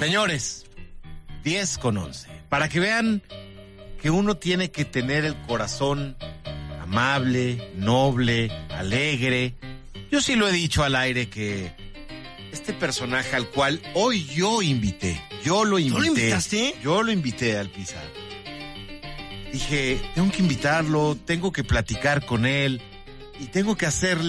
Señores, 10:11. Para que vean que uno tiene que tener el corazón amable, noble, alegre. Yo sí lo he dicho al aire que este personaje al cual hoy yo invité, yo lo invité. ¿Tú lo invitaste? Yo lo invité al Pizarro. Dije, tengo que invitarlo, tengo que platicar con él y tengo que hacerle